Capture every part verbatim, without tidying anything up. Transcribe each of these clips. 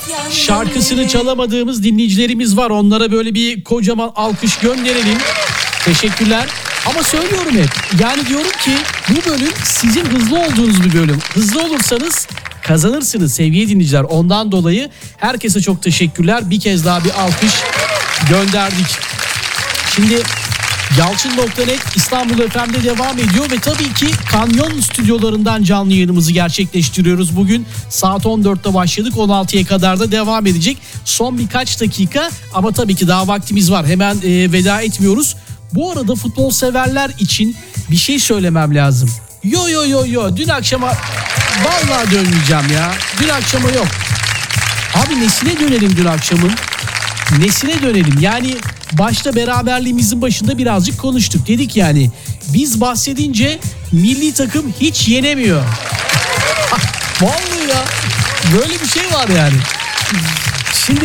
Şarkısını çalamadığımız dinleyicilerimiz var. Onlara böyle bir kocaman alkış gönderelim. Teşekkürler. Ama söylüyorum hep. Yani diyorum ki bu bölüm sizin hızlı olduğunuz bir bölüm. Hızlı olursanız kazanırsınız sevgili dinleyiciler. Ondan dolayı herkese çok teşekkürler. Bir kez daha bir alkış gönderdik. Şimdi Yalçın nokta net İstanbul F M'de devam ediyor ve tabii ki Kanyon stüdyolarından canlı yayınımızı gerçekleştiriyoruz. Bugün saat on dörtte başladık, on altıya kadar da devam edecek. Son birkaç dakika ama tabii ki daha vaktimiz var. Hemen e, veda etmiyoruz. Bu arada futbol severler için bir şey söylemem lazım. Yo yo yo yo dün akşama vallahi dönmeyeceğim ya. Dün akşama yok. Abi nesine dönelim dün akşamın? Nesine dönelim? Yani başta beraberliğimizin başında birazcık konuştuk. Dedik yani biz bahsedince milli takım hiç yenemiyor. Vallahi ya böyle bir şey var yani. Şimdi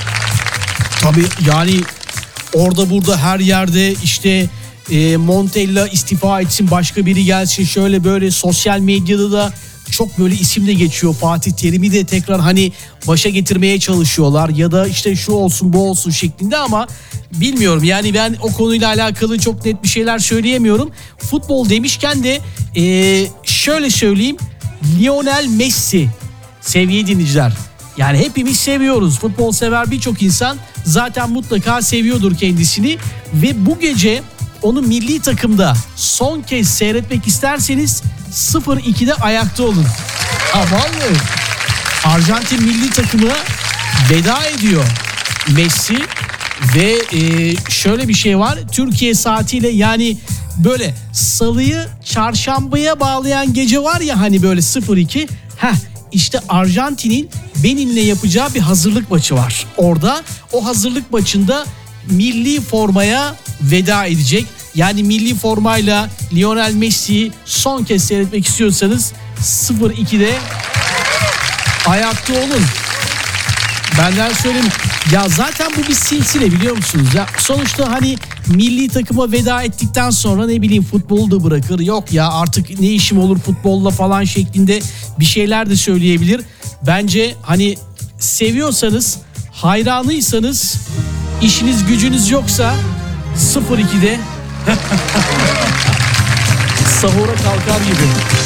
tabii yani orada burada her yerde işte e, Montella istifa etsin, başka biri gelsin, şöyle böyle sosyal medyada da çok böyle isim de geçiyor. Fatih Terim'i de tekrar hani başa getirmeye çalışıyorlar ya da işte şu olsun bu olsun şeklinde ama bilmiyorum yani ben o konuyla alakalı çok net bir şeyler söyleyemiyorum. Futbol demişken de e, şöyle söyleyeyim, Lionel Messi sevgili dinleyiciler. Yani hepimiz seviyoruz. Futbol sever birçok insan zaten mutlaka seviyordur kendisini ve bu gece onu milli takımda son kez seyretmek isterseniz sıfır ikide ayakta olun. Ha vallahi Arjantin milli takımına veda ediyor Messi ve e, şöyle bir şey var. Türkiye saatiyle yani böyle salıyı çarşambaya bağlayan gece var ya hani böyle sıfır iki. Heh işte Arjantin'in Benin'le yapacağı bir hazırlık maçı var. Orada o hazırlık maçında milli formaya veda edecek. Yani milli formayla Lionel Messi'yi son kez seyretmek istiyorsanız sıfır ikide ayakta olun. Benden söyleyeyim. Ya zaten bu bir silsile biliyor musunuz? Ya sonuçta hani milli takıma veda ettikten sonra ne bileyim futbolu da bırakır. Yok ya artık ne işim olur futbolla falan şeklinde bir şeyler de söyleyebilir. Bence hani seviyorsanız, hayranıysanız, işiniz gücünüz yoksa sıfır ikide sahura kalkar gibi.